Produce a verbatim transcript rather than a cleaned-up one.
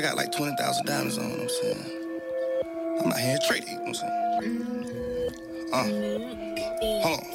I got like twenty thousand diamonds on, you know what I'm saying? I'm out here trading, you know what I'm saying? Uh, hold on.